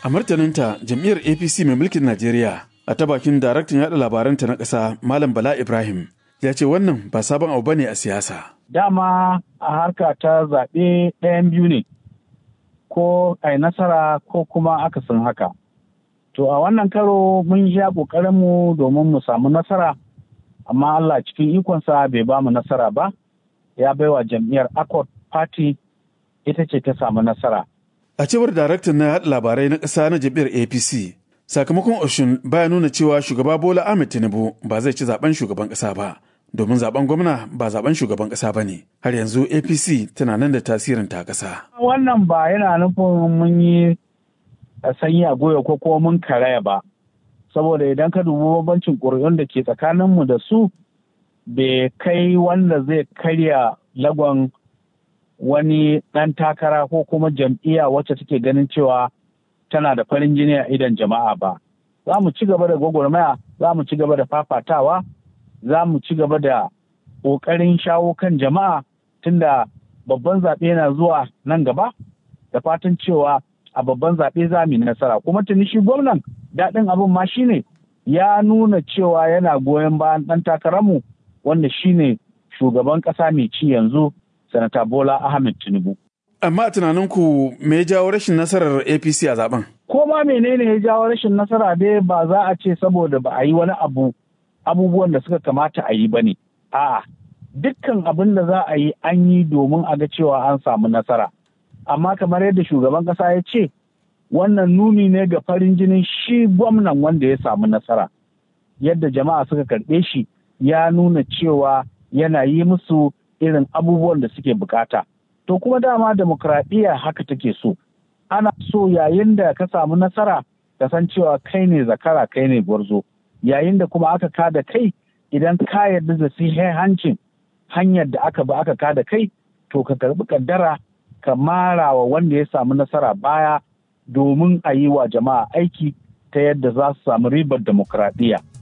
A martaninta, jam'iyyar APC mai mulkin Najeriya a ta bakin daraktan yaɗa labaranta na ƙasa Malam Bala Ibrahim ya ce wannan ba sabon abu bane a siyasa. Dama a harka ta zaɓe ɗayan biyu ne, ko a nasara ko kuma akasin haka. To a wannan karo mun sha ƙoƙarinmu domin mu samu nasara, amma Allah cikin ikonsa bai ba mu nasara ba, ya baiwa jam'iyyar Accord Party ita ce ta samu nasara. A cewar daraktan na yaɗa labarai na ƙasa na jam'iyyar APC, sakamakon Oshun baya nuna cewa shugaba Bola Ahmed Tinubu ba zai ci zaben shugaban ƙasa ba, domin zaben gwamna ba zaben shugaban ƙasa ba ne. Har yanzu APC tana nan da tasirin ta ƙasa. Wannan ba yana nufin mun yi sanyi a goyo ko kuma mun karaya ba, saboda idan ka dubi bambancin ƙuri'un da ke tsakaninmu da su bai kai wanda zai karya lagon wani ɗan takara ko kuma jam'iyya wacce take ganin cewa tana da farin jini a idon jama'a ba. Za mu ci gaba da gwagwarmaya, za mu ci gaba da fafatawa, za mu ci gaba da ƙoƙarin shawo kan jama'a tunda babban zaɓe yana zuwa nan gaba, da fatan cewa a babban zaɓe za mu yi nasara. Kuma tuni shi gwamnan daɗin abin ma shine ya nuna cewa yana goyon bayan ɗan takararmu wanda shine shugaban ƙasa mai ci yanzu, Sanata Bola Ahmed Tinubu. Amma a tunaninku me ya jawo rashin nasarar APC a zaben? Ko ma menene ya jawo rashin nasara dai ba za a ce saboda ba a yi wani abubuwan da suka kamata a yi ba ne. A'a, dukkan abin da za a yi an yi domin a ga cewa an samu nasara. Amma kamar yadda shugaban ƙasa ya ce, wannan nuni ne ga farin jinin shi gwamnan wanda ya samu nasara. Yadda jama'a suka karɓe shi ya nuna cewa yana yi musu irin abubuwan da suke bukata. To kuma dama demokradiyya haka take so. Ana so yayin da ka samu nasara ka san cewa kai ne zakara, kai ne gwarzo. Yayin da kuma aka kada kai, idan ka yarda da hancin hanyar da aka bi aka kada kai, to ka karbi kaddara ka mara wa wanda ya samu nasara baya domin a yi wa jama'a aiki ta yadda za su samu ribar demokradiyya.